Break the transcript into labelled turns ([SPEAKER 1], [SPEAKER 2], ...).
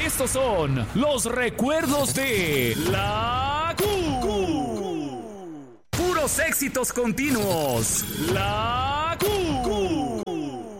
[SPEAKER 1] Estos son los recuerdos de la Q. Puros éxitos continuos. La